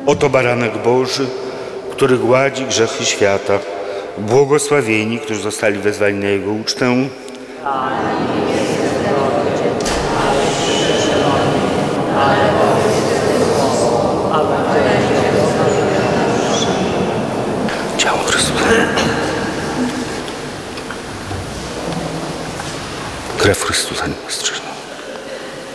Oto baranek Boży, który gładzi grzechy świata. Błogosławieni, którzy zostali wezwani na Jego ucztę. Ciało Chrystusa. Krew Chrystusa nie postrzeże.